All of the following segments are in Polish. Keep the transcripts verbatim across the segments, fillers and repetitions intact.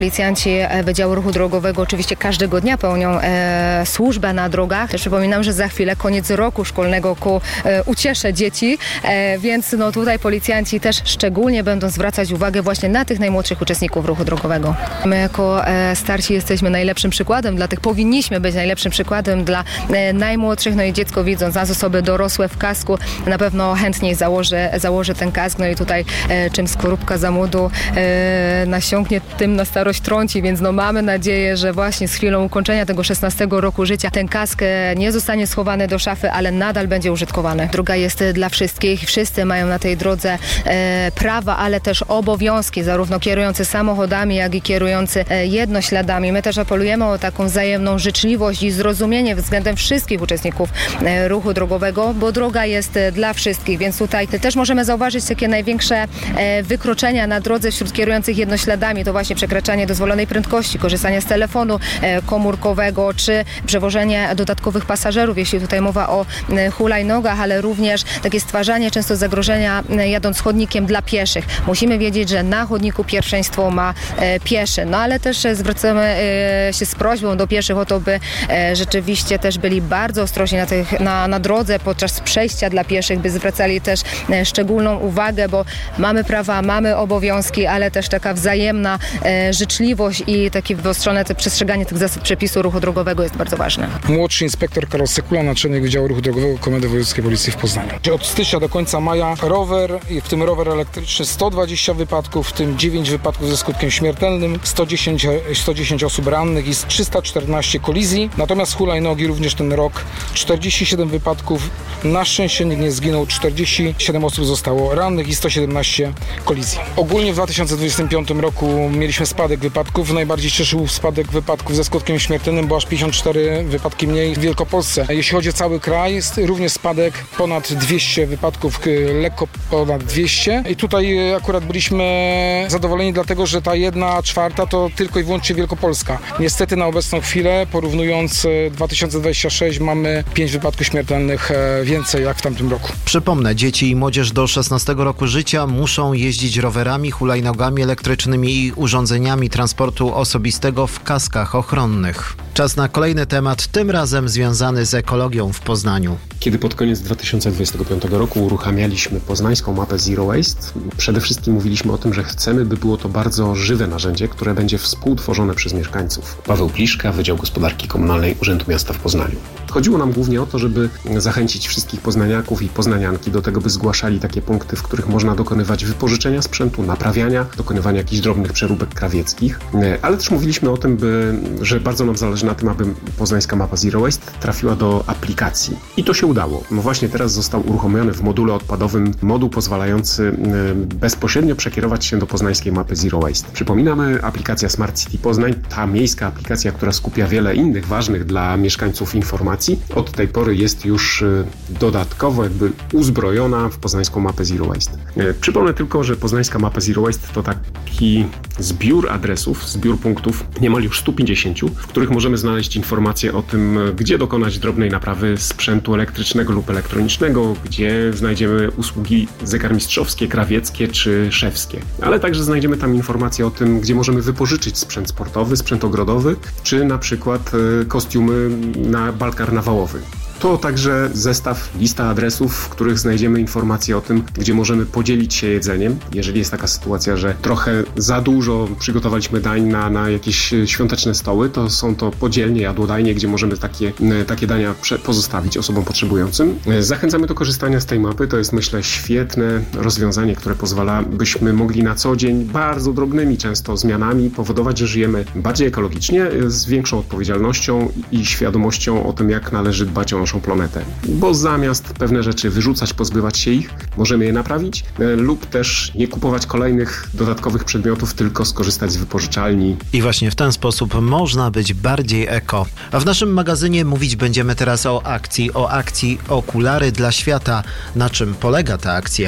Policjanci Wydziału Ruchu Drogowego oczywiście każdego dnia pełnią e, służbę na drogach. Przypominam, że za chwilę koniec roku szkolnego ku e, uciesze dzieci, e, więc no tutaj policjanci też szczególnie będą zwracać uwagę właśnie na tych najmłodszych uczestników ruchu drogowego. My jako e, starsi jesteśmy najlepszym przykładem dla tych, powinniśmy być najlepszym przykładem dla e, najmłodszych, no i dziecko widząc nas, osoby dorosłe w kasku, na pewno chętniej założy, założy ten kask, no i tutaj e, czym skorupka za młodu e, nasiąknie, tym na starość trąci, więc no mamy nadzieję, że właśnie z chwilą ukończenia tego szesnastego roku życia ten kask nie zostanie schowany do szafy, ale nadal będzie użytkowany. Droga jest dla wszystkich, wszyscy mają na tej drodze e, prawa, ale też obowiązki, zarówno kierujący samochodami, jak i kierujący e, jednośladami. My też apelujemy o taką wzajemną życzliwość i zrozumienie względem wszystkich uczestników e, ruchu drogowego, bo droga jest e, dla wszystkich, więc tutaj też możemy zauważyć takie największe e, wykroczenia na drodze wśród kierujących jednośladami, to właśnie przekraczanie dozwolonej prędkości, korzystanie z telefonu e, komórkowego, czy przewożenie dodatkowych pasażerów, jeśli tutaj mowa o e, hulajnogach, ale również takie stwarzanie często zagrożenia e, jadąc chodnikiem dla pieszych. Musimy wiedzieć, że na chodniku pierwszeństwo ma e, pieszy, no ale też e, zwracamy e, się z prośbą do pieszych o to, by e, rzeczywiście też byli bardzo ostrożni na, tych, na, na drodze podczas przejścia dla pieszych, by zwracali też e, szczególną uwagę, bo mamy prawa, mamy obowiązki, ale też taka wzajemna e, życzliwość i takie wyostrzone te przestrzeganie tych zasad przepisu ruchu drogowego jest bardzo ważne. Młodszy inspektor Karol Sekula, naczelnik Wydziału Ruchu Drogowego Komendy Wojewódzkiej Policji w Poznaniu. Od stycznia do końca maja rower, w tym rower elektryczny sto dwadzieścia wypadków, w tym dziewięć wypadków ze skutkiem śmiertelnym, sto dziesięć, sto dziesięć osób rannych i trzysta czternaście kolizji. Natomiast hulajnogi również ten rok czterdzieści siedem wypadków, na szczęście nikt nie zginął, czterdzieści siedem osób zostało rannych i sto siedemnaście kolizji. Ogólnie w dwa tysiące dwudziestym piątym roku mieliśmy spadek wypadków. Najbardziej cieszył spadek wypadków ze skutkiem śmiertelnym, bo aż pięćdziesiąt cztery wypadki mniej w Wielkopolsce. Jeśli chodzi o cały kraj, jest również spadek ponad dwieście wypadków, lekko ponad dwieście. I tutaj akurat byliśmy zadowoleni, dlatego że ta jedna czwarta to tylko i wyłącznie Wielkopolska. Niestety na obecną chwilę, porównując dwa tysiące dwudziesty szósty, mamy pięć wypadków śmiertelnych więcej jak w tamtym roku. Przypomnę, dzieci i młodzież do szesnastego roku życia muszą jeździć rowerami, hulajnogami elektrycznymi i urządzeniami transportu osobistego w kaskach ochronnych. Czas na kolejny temat, tym razem związany z ekologią w Poznaniu. Kiedy pod koniec dwa tysiące dwudziestego piątego roku uruchamialiśmy poznańską mapę Zero Waste, przede wszystkim mówiliśmy o tym, że chcemy, by było to bardzo żywe narzędzie, które będzie współtworzone przez mieszkańców. Paweł Pliszka, Wydział Gospodarki Komunalnej Urzędu Miasta w Poznaniu. Chodziło nam głównie o to, żeby zachęcić wszystkich poznaniaków i poznanianki do tego, by zgłaszali takie punkty, w których można dokonywać wypożyczenia sprzętu, naprawiania, dokonywania jakichś drobnych przeróbek krawieckich, ale też mówiliśmy o tym, by, że bardzo nam zależy na tym, aby poznańska mapa Zero Waste trafiła do aplikacji. I to się udało. No właśnie teraz został uruchomiony w module odpadowym moduł pozwalający bezpośrednio przekierować się do poznańskiej mapy Zero Waste. Przypominamy, aplikacja Smart City Poznań, ta miejska aplikacja, która skupia wiele innych ważnych dla mieszkańców informacji, od tej pory jest już dodatkowo jakby uzbrojona w poznańską mapę Zero Waste. Przypomnę tylko, że poznańska mapa Zero Waste to taki zbiór adresów, zbiór punktów, niemal już stu pięćdziesięciu, w których możemy znaleźć informacje o tym, gdzie dokonać drobnej naprawy sprzętu elektrycznego lub elektronicznego, gdzie znajdziemy usługi zegarmistrzowskie, krawieckie czy szewskie. Ale także znajdziemy tam informacje o tym, gdzie możemy wypożyczyć sprzęt sportowy, sprzęt ogrodowy, czy na przykład kostiumy na bal karnawałowy. To także zestaw, lista adresów, w których znajdziemy informacje o tym, gdzie możemy podzielić się jedzeniem. Jeżeli jest taka sytuacja, że trochę za dużo przygotowaliśmy dań na, na jakieś świąteczne stoły, to są to podzielnie, jadłodajnie, gdzie możemy takie, takie dania pozostawić osobom potrzebującym. Zachęcamy do korzystania z tej mapy. To jest, myślę, świetne rozwiązanie, które pozwala, byśmy mogli na co dzień bardzo drobnymi często zmianami powodować, że żyjemy bardziej ekologicznie, z większą odpowiedzialnością i świadomością o tym, jak należy dbać o naszą planetę. Bo zamiast pewne rzeczy wyrzucać, pozbywać się ich, możemy je naprawić lub też nie kupować kolejnych dodatkowych przedmiotów, tylko skorzystać z wypożyczalni. I właśnie w ten sposób można być bardziej eko. A w naszym magazynie mówić będziemy teraz o akcji, o akcji Okulary dla Świata. Na czym polega ta akcja?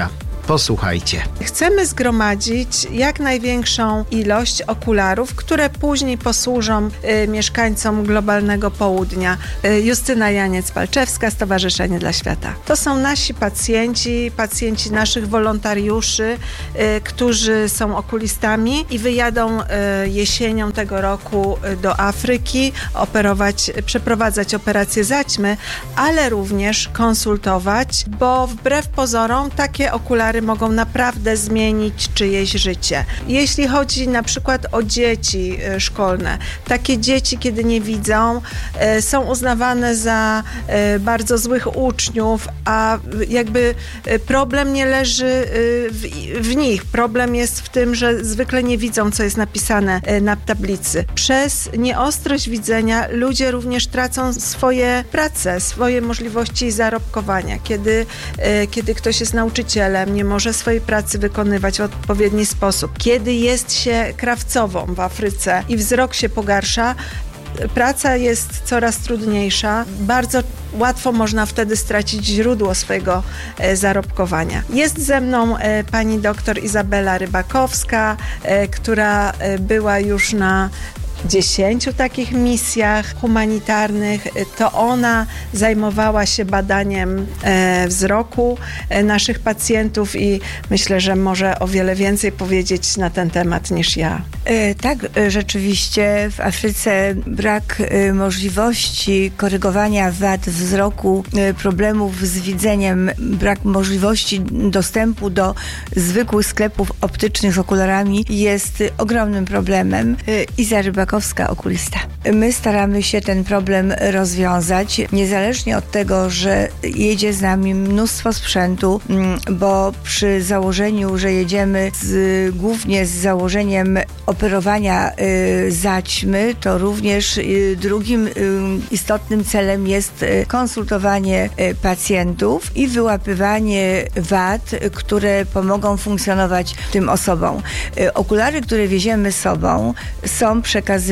Posłuchajcie. Chcemy zgromadzić jak największą ilość okularów, które później posłużą y, mieszkańcom globalnego południa. Y, Justyna Janiec-Palczewska, Stowarzyszenie dla Świata. To są nasi pacjenci, pacjenci naszych wolontariuszy, y, którzy są okulistami i wyjadą y, jesienią tego roku y, do Afryki, operować, przeprowadzać operację zaćmy, ale również konsultować, bo wbrew pozorom takie okulary mogą naprawdę zmienić czyjeś życie. Jeśli chodzi na przykład o dzieci y, szkolne, takie dzieci, kiedy nie widzą, y, są uznawane za y, bardzo złych uczniów, a jakby y, problem nie leży y, w, w nich. Problem jest w tym, że zwykle nie widzą, co jest napisane y, na tablicy. Przez nieostrość widzenia ludzie również tracą swoje prace, swoje możliwości zarobkowania. Kiedy, y, kiedy ktoś jest nauczycielem, nie może swojej pracy wykonywać w odpowiedni sposób. Kiedy jest się krawcową w Afryce i wzrok się pogarsza, praca jest coraz trudniejsza. Bardzo łatwo można wtedy stracić źródło swojego e, zarobkowania. Jest ze mną e, pani doktor Izabela Rybakowska, e, która e, była już na dziesięciu takich misjach humanitarnych. To ona zajmowała się badaniem e, wzroku e, naszych pacjentów i myślę, że może o wiele więcej powiedzieć na ten temat niż ja. E, tak, e, rzeczywiście w Afryce brak e, możliwości korygowania wad wzroku, e, problemów z widzeniem, brak możliwości dostępu do zwykłych sklepów optycznych z okularami jest e, ogromnym problemem. E, Iza Rybakowska, okulista. My staramy się ten problem rozwiązać, niezależnie od tego, że jedzie z nami mnóstwo sprzętu, bo przy założeniu, że jedziemy z, głównie z założeniem operowania y, zaćmy, to również y, drugim y, istotnym celem jest y, konsultowanie y, pacjentów i wyłapywanie wad, y, które pomogą funkcjonować tym osobom. Y, okulary, które wieziemy z sobą, są przekazywane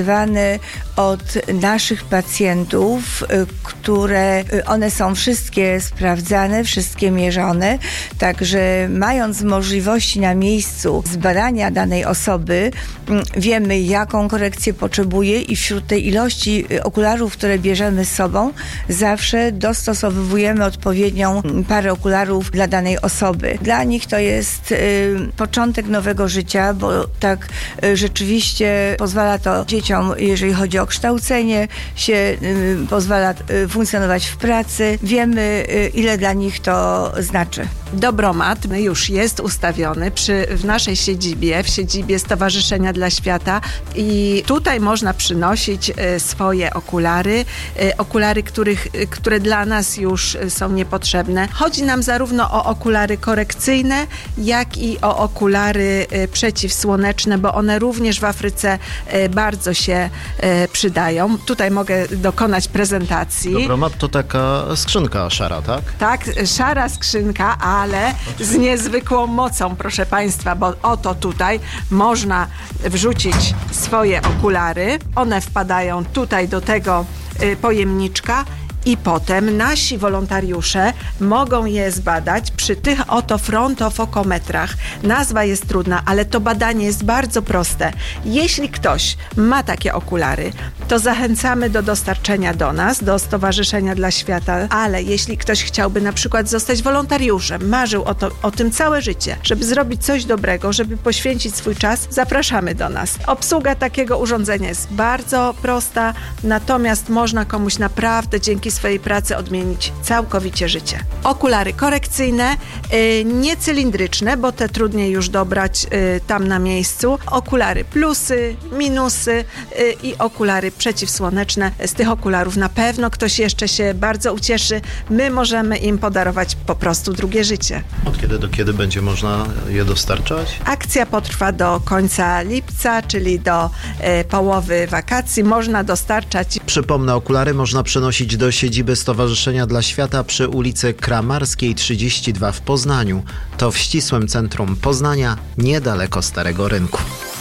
od naszych pacjentów, które one są wszystkie sprawdzane, wszystkie mierzone, także mając możliwości na miejscu zbadania danej osoby, wiemy, jaką korekcję potrzebuje i wśród tej ilości okularów, które bierzemy z sobą, zawsze dostosowujemy odpowiednią parę okularów dla danej osoby. Dla nich to jest y, początek nowego życia, bo tak y, rzeczywiście pozwala to dzieciom, jeżeli chodzi o kształcenie, się y, pozwala y, funkcjonować w pracy. Wiemy, y, ile dla nich to znaczy. Dobromat już jest ustawiony przy, w naszej siedzibie, w siedzibie Stowarzyszenia dla Świata i tutaj można przynosić y, swoje okulary, y, okulary, których, y, które dla nas już y, są niepotrzebne. Chodzi nam zarówno o okulary korekcyjne, jak i o okulary y, przeciwsłoneczne, bo one również w Afryce y, bardzo się y, przydają. Tutaj mogę dokonać prezentacji. Dobromat to taka skrzynka szara, tak? Tak, szara skrzynka, ale z niezwykłą mocą, proszę Państwa, bo oto tutaj można wrzucić swoje okulary. One wpadają tutaj do tego y, pojemniczka i potem nasi wolontariusze mogą je zbadać przy tych oto frontofokometrach. Nazwa jest trudna, ale to badanie jest bardzo proste. Jeśli ktoś ma takie okulary, to zachęcamy do dostarczenia do nas, do Stowarzyszenia dla Świata, ale jeśli ktoś chciałby na przykład zostać wolontariuszem, marzył o, to, o tym całe życie, żeby zrobić coś dobrego, żeby poświęcić swój czas, zapraszamy do nas. Obsługa takiego urządzenia jest bardzo prosta, natomiast można komuś naprawdę dzięki swojej pracy odmienić całkowicie życie. Okulary korekcyjne, yy, nie cylindryczne, bo te trudniej już dobrać yy, tam na miejscu. Okulary plusy, minusy yy, i okulary przeciwsłoneczne. Z tych okularów na pewno ktoś jeszcze się bardzo ucieszy. My możemy im podarować po prostu drugie życie. Od kiedy do kiedy będzie można je dostarczać? Akcja potrwa do końca lipca, czyli do yy, połowy wakacji. Można dostarczać. Przypomnę, okulary można przenosić do siedziby Stowarzyszenia dla Świata przy ulicy Kramarskiej trzydzieści dwa w Poznaniu. To w ścisłym centrum Poznania, niedaleko Starego Rynku.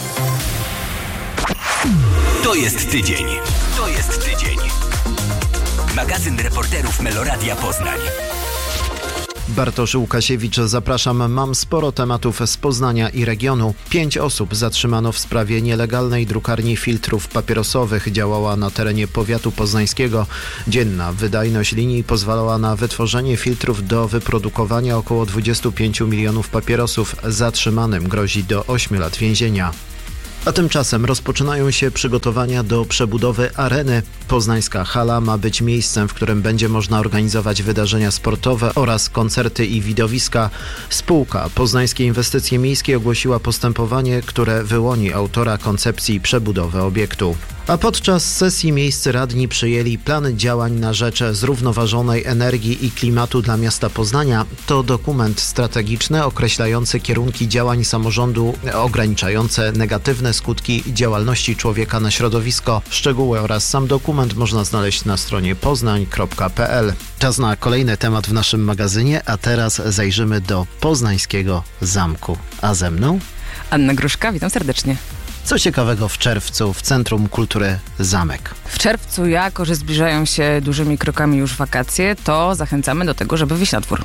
To jest tydzień. To jest tydzień. Magazyn reporterów Meloradia Poznań. Bartosz Łukasiewicz, zapraszam. Mam sporo tematów z Poznania i regionu. Pięć osób zatrzymano w sprawie nielegalnej drukarni filtrów papierosowych. Działała na terenie powiatu poznańskiego. Dzienna wydajność linii pozwalała na wytworzenie filtrów do wyprodukowania około dwudziestu pięciu milionów papierosów. Zatrzymanym grozi do ośmiu lat więzienia. A tymczasem rozpoczynają się przygotowania do przebudowy areny. Poznańska hala ma być miejscem, w którym będzie można organizować wydarzenia sportowe oraz koncerty i widowiska. Spółka Poznańskie Inwestycje Miejskie ogłosiła postępowanie, które wyłoni autora koncepcji przebudowy obiektu. A podczas sesji miejscy radni przyjęli plan działań na rzecz zrównoważonej energii i klimatu dla miasta Poznania. To dokument strategiczny określający kierunki działań samorządu ograniczające negatywne skutki działalności człowieka na środowisko. Szczegóły oraz sam dokument można znaleźć na stronie poznań kropka p l. Czas na kolejny temat w naszym magazynie, a teraz zajrzymy do poznańskiego zamku. A ze mną? Anna Gruszka, witam serdecznie. Co ciekawego w czerwcu w Centrum Kultury Zamek? W czerwcu, jako że zbliżają się dużymi krokami już wakacje, to zachęcamy do tego, żeby wyjść na dwór.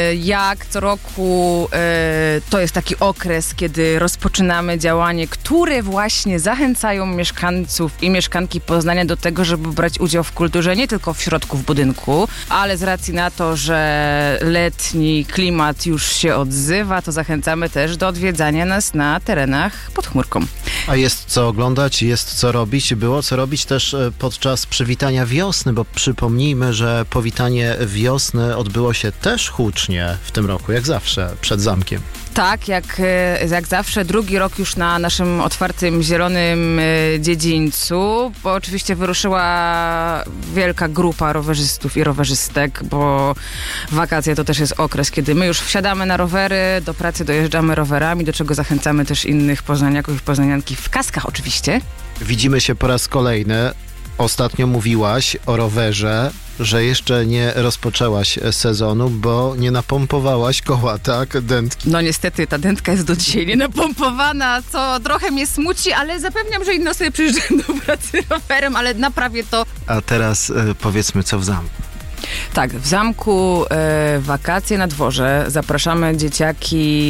Jak co roku to jest taki okres, kiedy rozpoczynamy działanie, które właśnie zachęcają mieszkańców i mieszkanki Poznania do tego, żeby brać udział w kulturze nie tylko w środku w budynku, ale z racji na to, że letni klimat już się odzywa, to zachęcamy też do odwiedzania nas na terenach pod chmurką. A jest co oglądać, jest co robić. Było co robić też podczas przywitania wiosny, bo przypomnijmy, że powitanie wiosny odbyło się też hucznie w tym roku, jak zawsze, przed zamkiem. Tak, jak, jak zawsze, drugi rok już na naszym otwartym, zielonym dziedzińcu, bo oczywiście wyruszyła wielka grupa rowerzystów i rowerzystek, bo wakacje to też jest okres, kiedy my już wsiadamy na rowery, do pracy dojeżdżamy rowerami, do czego zachęcamy też innych poznaniaków i poznanianki w kaskach oczywiście. Widzimy się po raz kolejny. Ostatnio mówiłaś o rowerze, że jeszcze nie rozpoczęłaś sezonu, bo nie napompowałaś koła, tak? Dętki. No niestety, ta dętka jest do dzisiaj nie napompowana, co trochę mnie smuci, ale zapewniam, że inne osoby przyjeżdżają do pracy rowerem, ale naprawię to. A teraz y, powiedzmy, co w zamku. Tak, w zamku y, wakacje na dworze. Zapraszamy dzieciaki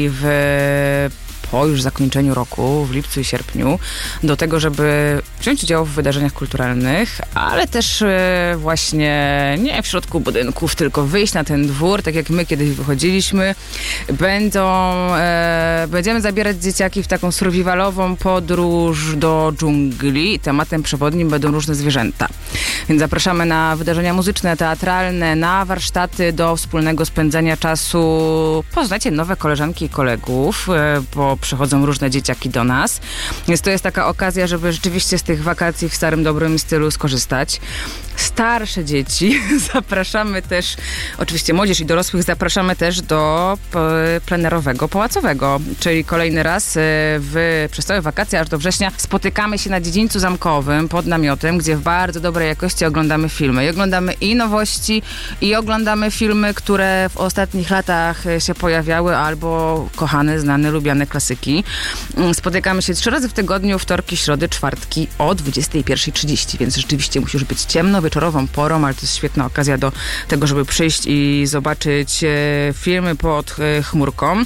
w po już zakończeniu roku, w lipcu i sierpniu, do tego, żeby wziąć udział w wydarzeniach kulturalnych, ale też e, właśnie nie w środku budynków, tylko wyjść na ten dwór, tak jak my kiedyś wychodziliśmy. Będą, e, będziemy zabierać dzieciaki w taką survivalową podróż do dżungli. Tematem przewodnim będą różne zwierzęta. Więc zapraszamy na wydarzenia muzyczne, teatralne, na warsztaty do wspólnego spędzania czasu. Poznajcie nowe koleżanki i kolegów, e, bo przychodzą różne dzieciaki do nas. Więc to jest taka okazja, żeby rzeczywiście z tych wakacji w starym, dobrym stylu skorzystać. Starsze dzieci zapraszamy też, oczywiście młodzież i dorosłych zapraszamy też do plenerowego, pałacowego, czyli kolejny raz w, przez całe wakacje aż do września spotykamy się na dziedzińcu zamkowym pod namiotem, gdzie w bardzo dobrej jakości oglądamy filmy. I oglądamy i nowości, i oglądamy filmy, które w ostatnich latach się pojawiały, albo kochane, znane, lubiane klasyki. Spotykamy się trzy razy w tygodniu, wtorki, środy, czwartki o dwudziestej pierwszej trzydzieści, więc rzeczywiście musi już być ciemno, wieczorową porą, ale to jest świetna okazja do tego, żeby przyjść i zobaczyć filmy pod chmurką.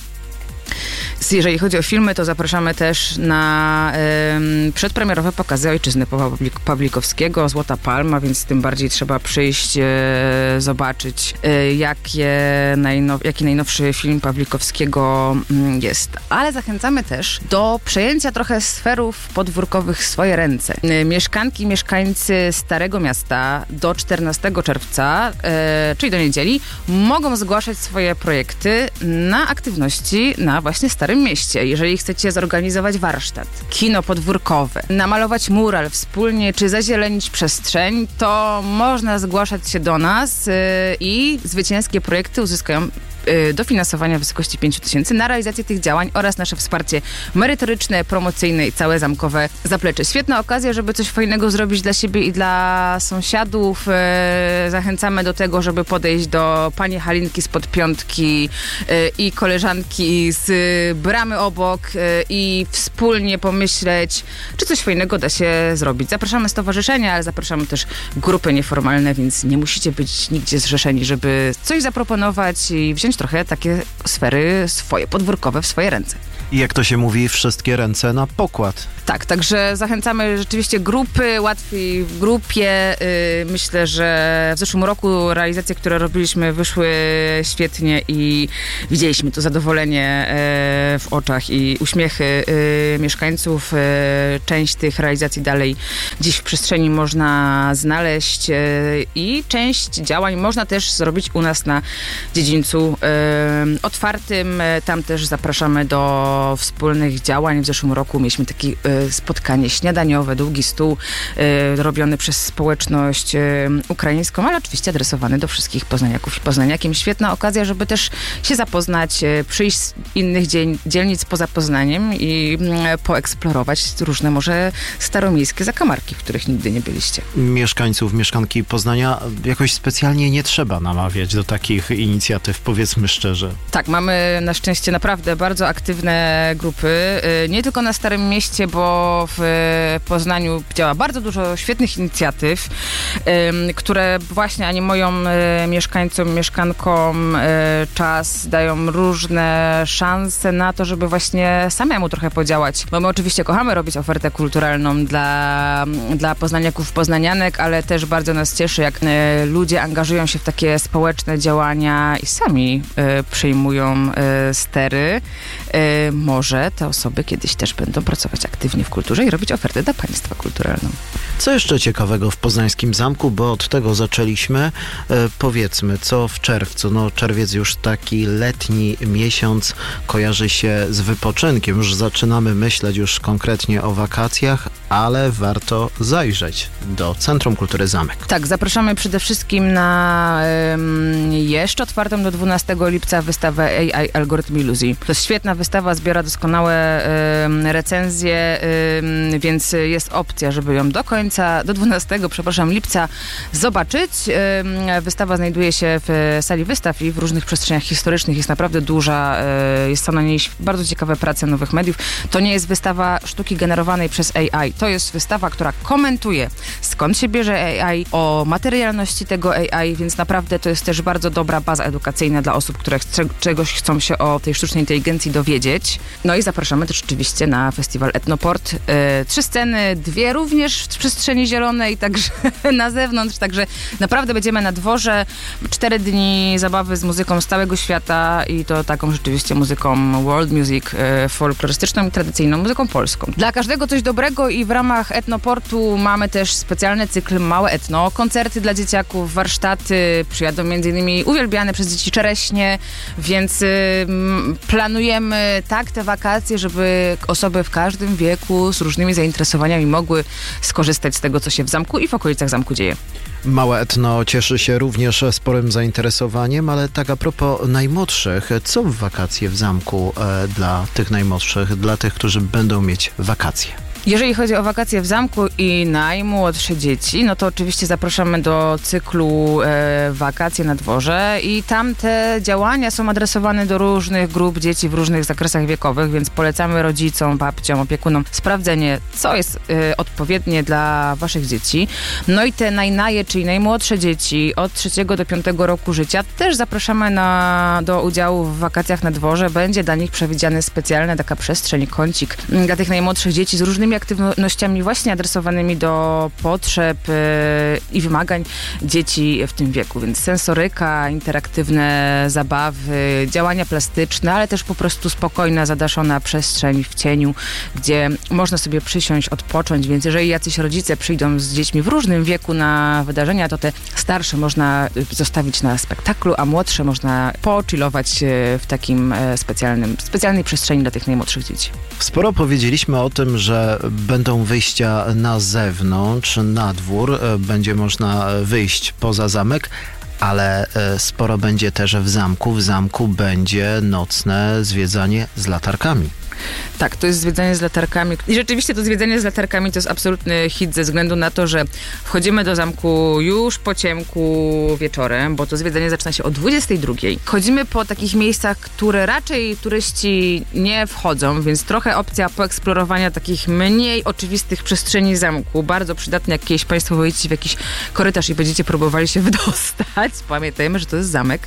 Jeżeli chodzi o filmy, to zapraszamy też na y, przedpremierowe pokazy Ojczyzny Pawlik- Pawlikowskiego, Złota Palma, więc tym bardziej trzeba przyjść, y, zobaczyć, y, jakie najnow- jaki najnowszy film Pawlikowskiego y, jest. Ale zachęcamy też do przejęcia trochę sferów podwórkowych w swoje ręce. Y, mieszkanki, mieszkańcy Starego Miasta do czternastego czerwca, y, czyli do niedzieli, mogą zgłaszać swoje projekty na aktywności na właśnie Starym Mieście. Jeżeli chcecie zorganizować warsztat, kino podwórkowe, namalować mural wspólnie, czy zazielenić przestrzeń, to można zgłaszać się do nas yy, i zwycięskie projekty uzyskają dofinansowania w wysokości pięć tysięcy na realizację tych działań oraz nasze wsparcie merytoryczne, promocyjne i całe zamkowe zaplecze. Świetna okazja, żeby coś fajnego zrobić dla siebie i dla sąsiadów. Zachęcamy do tego, żeby podejść do pani Halinki spod piątki i koleżanki z bramy obok i wspólnie pomyśleć, czy coś fajnego da się zrobić. Zapraszamy stowarzyszenia, ale zapraszamy też grupy nieformalne, więc nie musicie być nigdzie zrzeszeni, żeby coś zaproponować i wziąć wziąć trochę takie sfery swoje, podwórkowe w swoje ręce. I jak to się mówi, wszystkie ręce na pokład. Tak, także zachęcamy rzeczywiście grupy, łatwiej w grupie. Yy, myślę, że w zeszłym roku realizacje, które robiliśmy, wyszły świetnie i widzieliśmy to zadowolenie yy, w oczach i uśmiechy yy, mieszkańców. Yy, część tych realizacji dalej gdzieś w przestrzeni można znaleźć yy, i część działań można też zrobić u nas na dziedzińcu yy, otwartym. Tam też zapraszamy do wspólnych działań. W zeszłym roku mieliśmy takie y, spotkanie śniadaniowe, długi stół y, robiony przez społeczność y, ukraińską, ale oczywiście adresowany do wszystkich poznaniaków i poznaniakiem. Świetna okazja, żeby też się zapoznać, y, przyjść z innych dziel- dzielnic poza Poznaniem i y, poeksplorować różne może staromiejskie zakamarki, w których nigdy nie byliście. Mieszkańców, mieszkanki Poznania jakoś specjalnie nie trzeba namawiać do takich inicjatyw, powiedzmy szczerze. Tak, mamy na szczęście naprawdę bardzo aktywne grupy, nie tylko na Starym Mieście, bo w Poznaniu działa bardzo dużo świetnych inicjatyw, które właśnie animoją mieszkańcom, mieszkankom czas, dają różne szanse na to, żeby właśnie samemu trochę podziałać. Bo my oczywiście kochamy robić ofertę kulturalną dla, dla poznaniaków, poznanianek, ale też bardzo nas cieszy, jak ludzie angażują się w takie społeczne działania i sami przyjmują stery. Może te osoby kiedyś też będą pracować aktywnie w kulturze i robić ofertę dla państwa kulturalną. Co jeszcze ciekawego w Poznańskim Zamku, bo od tego zaczęliśmy. E, powiedzmy, co w czerwcu? No czerwiec już taki letni miesiąc kojarzy się z wypoczynkiem. Już zaczynamy myśleć już konkretnie o wakacjach, ale warto zajrzeć do Centrum Kultury Zamek. Tak, zapraszamy przede wszystkim na um, jeszcze otwartą do dwunastego lipca wystawę A I Algorytm Iluzji. To jest świetna wystawa, zbiera doskonałe um, recenzje, um, więc jest opcja, żeby ją do końca, do dwunastego, przepraszam, lipca zobaczyć. Um, wystawa znajduje się w sali wystaw i w różnych przestrzeniach historycznych. Jest naprawdę duża, um, jest są na niej bardzo ciekawe prace nowych mediów. To nie jest wystawa sztuki generowanej przez A I. To jest wystawa, która komentuje, skąd się bierze A I, o materialności tego A I, więc naprawdę to jest też bardzo dobra baza edukacyjna dla osób, które chce, czegoś chcą się o tej sztucznej inteligencji dowiedzieć. No i zapraszamy też oczywiście na festiwal Etnoport. E, trzy sceny, dwie również w przestrzeni zielonej, także na zewnątrz, także naprawdę będziemy na dworze. Cztery dni zabawy z muzyką z całego świata i to taką rzeczywiście muzyką world music, e, folklorystyczną i tradycyjną muzyką polską. Dla każdego coś dobrego i w ramach Etnoportu mamy też specjalny cykl Małe Etno, koncerty dla dzieciaków, warsztaty, przyjadą między innymi uwielbiane przez dzieci czereśnie, więc y, planujemy tak te wakacje, żeby osoby w każdym wieku z różnymi zainteresowaniami mogły skorzystać z tego, co się w zamku i w okolicach zamku dzieje. Małe Etno cieszy się również sporym zainteresowaniem, ale tak a propos najmłodszych, co w wakacje w zamku e, dla tych najmłodszych, dla tych, którzy będą mieć wakacje? Jeżeli chodzi o wakacje w zamku i najmłodsze dzieci, no to oczywiście zapraszamy do cyklu e, Wakacje na dworze i tam te działania są adresowane do różnych grup dzieci w różnych zakresach wiekowych, więc polecamy rodzicom, babciom, opiekunom sprawdzenie, co jest e, odpowiednie dla waszych dzieci. No i te najnaje, czyli najmłodsze dzieci od trzeciego do piątego roku życia też zapraszamy na, do udziału w wakacjach na dworze. Będzie dla nich przewidziana specjalna taka przestrzeń, kącik m, dla tych najmłodszych dzieci z różnymi aktywnościami właśnie adresowanymi do potrzeb yy, i wymagań dzieci w tym wieku, więc sensoryka, interaktywne zabawy, działania plastyczne, ale też po prostu spokojna, zadaszona przestrzeń w cieniu, gdzie można sobie przysiąść, odpocząć, więc jeżeli jacyś rodzice przyjdą z dziećmi w różnym wieku na wydarzenia, to te starsze można zostawić na spektaklu, a młodsze można pochillować w takim specjalnym, specjalnej przestrzeni dla tych najmłodszych dzieci. Sporo powiedzieliśmy o tym, że będą wyjścia na zewnątrz, na dwór, będzie można wyjść poza zamek, ale sporo będzie też w zamku. W zamku będzie nocne zwiedzanie z latarkami. Tak, to jest zwiedzanie z latarkami. I rzeczywiście to zwiedzanie z latarkami to jest absolutny hit ze względu na to, że wchodzimy do zamku już po ciemku wieczorem, bo to zwiedzanie zaczyna się o dwudziestej drugiej. Chodzimy po takich miejscach, które raczej turyści nie wchodzą, więc trochę opcja poeksplorowania takich mniej oczywistych przestrzeni zamku. Bardzo przydatne, jak kiedyś Państwo wejdziecie w jakiś korytarz i będziecie próbowali się wydostać. Pamiętajmy, że to jest zamek.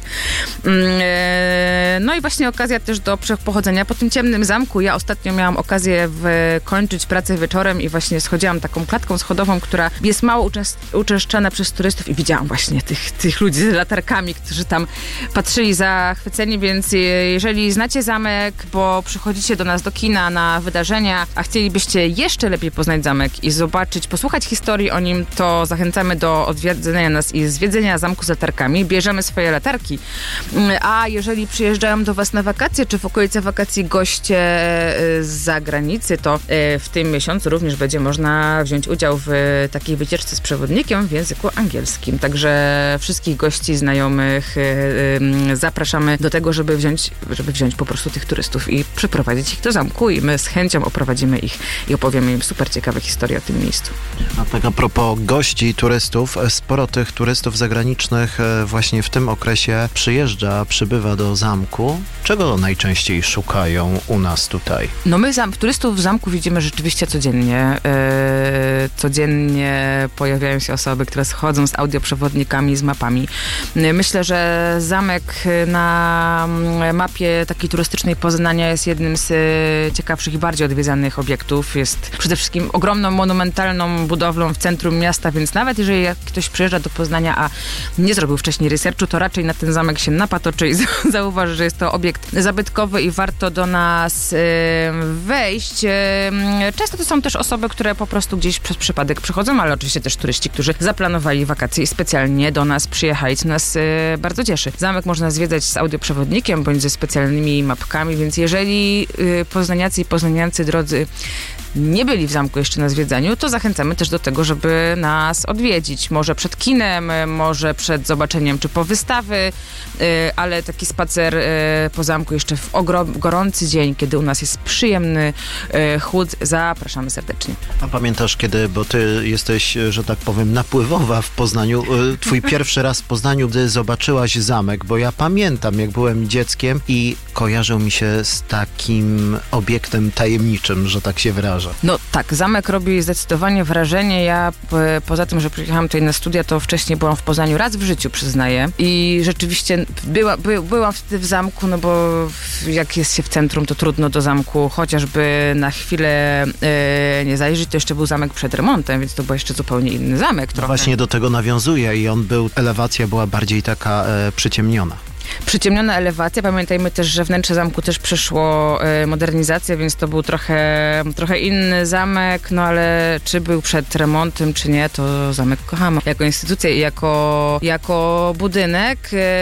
No i właśnie okazja też do pochodzenia po tym ciemnym zamku. Ja ostatnio miałam okazję kończyć pracę wieczorem i właśnie schodziłam taką klatką schodową, która jest mało uczęst- uczęszczana przez turystów i widziałam właśnie tych, tych ludzi z latarkami, którzy tam patrzyli zachwyceni, więc jeżeli znacie zamek, bo przychodzicie do nas do kina na wydarzenia, a chcielibyście jeszcze lepiej poznać zamek i zobaczyć, posłuchać historii o nim, to zachęcamy do odwiedzenia nas i zwiedzenia zamku z latarkami. Bierzemy swoje latarki. A jeżeli przyjeżdżają do was na wakacje, czy w okolice wakacji goście z zagranicy, to w tym miesiącu również będzie można wziąć udział w takiej wycieczce z przewodnikiem w języku angielskim. Także wszystkich gości, znajomych zapraszamy do tego, żeby wziąć, żeby wziąć po prostu tych turystów i przyprowadzić ich do zamku i my z chęcią oprowadzimy ich i opowiemy im super ciekawe historie o tym miejscu. A tak a propos gości, turystów, sporo tych turystów zagranicznych właśnie w tym okresie przyjeżdża, przybywa do zamku. Czego najczęściej szukają u nas tutaj? No my zam- turystów w zamku widzimy rzeczywiście codziennie. Yy, codziennie pojawiają się osoby, które schodzą z audioprzewodnikami, z mapami. Yy, myślę, że zamek na mapie takiej turystycznej Poznania jest jednym z yy, ciekawszych i bardziej odwiedzanych obiektów. Jest przede wszystkim ogromną, monumentalną budowlą w centrum miasta, więc nawet jeżeli jak ktoś przyjeżdża do Poznania, a nie zrobił wcześniej researchu, to raczej na ten zamek się napatoczy i zauważy, że jest to obiekt zabytkowy i warto do nas yy, wejść. Yy, często to są też osoby, które po prostu gdzieś przez przypadek przychodzą, ale oczywiście też turyści, którzy zaplanowali wakacje i specjalnie do nas przyjechali, co nas yy, bardzo cieszy. Zamek można zwiedzać z audioprzewodnikiem bądź ze specjalnymi mapkami, więc jeżeli yy, poznaniacy i poznaniacy drodzy nie byli w zamku jeszcze na zwiedzaniu, to zachęcamy też do tego, żeby nas odwiedzić. Może przed kinem, może przed zobaczeniem czy po wystawy, ale taki spacer po zamku jeszcze w ogrom, gorący dzień, kiedy u nas jest przyjemny chłód, zapraszamy serdecznie. A pamiętasz kiedy, bo ty jesteś, że tak powiem, napływowa w Poznaniu, twój pierwszy raz w Poznaniu, gdy zobaczyłaś zamek, bo ja pamiętam, jak byłem dzieckiem i kojarzył mi się z takim obiektem tajemniczym, że tak się wyrażę. No tak, zamek robi zdecydowanie wrażenie. Ja p- poza tym, że przyjechałam tutaj na studia, to wcześniej byłam w Poznaniu raz w życiu, przyznaję. I rzeczywiście była, by, byłam wtedy w zamku, no bo jak jest się w centrum, to trudno do zamku chociażby na chwilę e, nie zajrzeć. To jeszcze był zamek przed remontem, więc to był jeszcze zupełnie inny zamek. No właśnie do tego nawiązuje i on był, elewacja była bardziej taka e, przyciemniona. Przyciemniona elewacja. Pamiętajmy też, że wnętrze zamku też przeszło e, modernizację, więc to był trochę, trochę inny zamek, no ale czy był przed remontem, czy nie, to zamek kochamy. Jako instytucja i jako, jako budynek.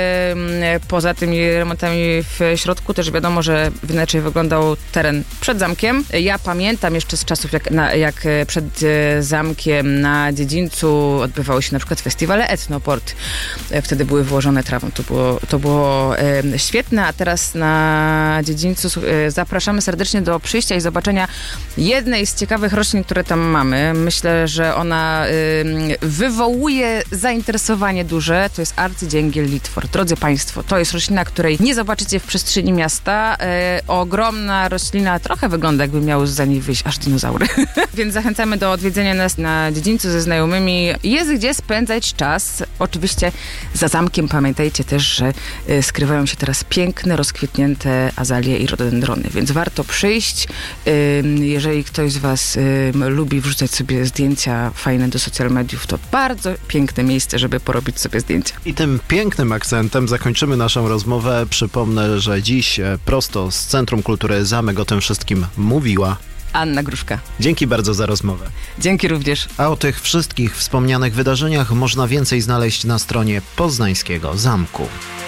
E, poza tymi remontami w środku też wiadomo, że inaczej wyglądał teren przed zamkiem. Ja pamiętam jeszcze z czasów, jak, na, jak przed e, zamkiem na dziedzińcu odbywały się na przykład festiwale Etnoport. E, wtedy były wyłożone trawą. To było, to było było e, świetne, a teraz na dziedzińcu e, zapraszamy serdecznie do przyjścia i zobaczenia jednej z ciekawych roślin, które tam mamy. Myślę, że ona e, wywołuje zainteresowanie duże. To jest arcydzięgiel litwor. Drodzy Państwo, to jest roślina, której nie zobaczycie w przestrzeni miasta. E, ogromna roślina, trochę wygląda, jakby miały za niej wyjść aż dinozaury. Więc zachęcamy do odwiedzenia nas na dziedzińcu ze znajomymi. Jest gdzie spędzać czas. Oczywiście za zamkiem pamiętajcie też, że skrywają się teraz piękne, rozkwitnięte azalie i rododendrony, więc warto przyjść. Jeżeli ktoś z Was lubi wrzucać sobie zdjęcia fajne do social mediów, to bardzo piękne miejsce, żeby porobić sobie zdjęcia. I tym pięknym akcentem zakończymy naszą rozmowę. Przypomnę, że dziś prosto z Centrum Kultury Zamek o tym wszystkim mówiła Anna Gruszka. Dzięki bardzo za rozmowę. Dzięki również. A o tych wszystkich wspomnianych wydarzeniach można więcej znaleźć na stronie Poznańskiego Zamku.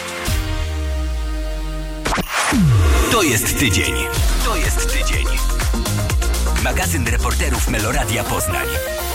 To jest tydzień. To jest tydzień. Magazyn reporterów Meloradia Poznań.